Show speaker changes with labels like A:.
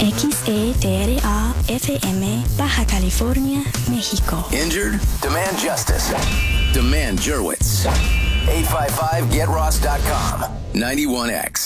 A: XEDRA FM, Baja California, México.
B: Injured? Demand justice. Demand Jurwitz. 855GetRoss.com. 91X.